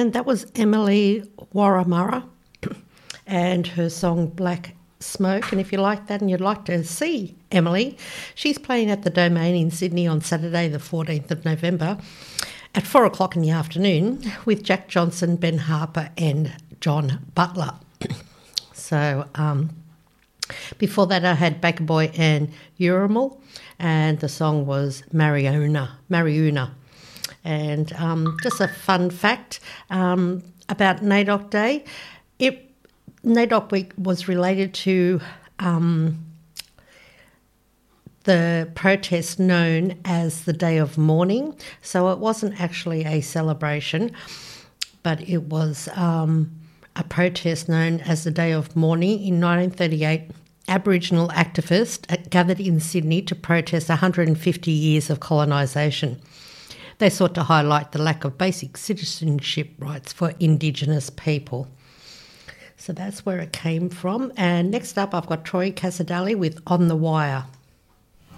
And that was Emily Warramurra and her song Black Smoke. And if you like that and you'd like to see Emily, she's playing at the Domain in Sydney on Saturday the 14th of November at 4 o'clock in the afternoon with Jack Johnson, Ben Harper and John Butler. So before that I had Baker Boy and Urimal, and the song was Mariuna. And just a fun fact about NAIDOC Day. NAIDOC Week was related to the protest known as the Day of Mourning. So it wasn't actually a celebration, but it was a protest known as the Day of Mourning. In 1938, Aboriginal activists gathered in Sydney to protest 150 years of colonisation. They sought to highlight the lack of basic citizenship rights for Indigenous people. So that's where it came from. And next up, I've got Troy Casadali with On the Wire.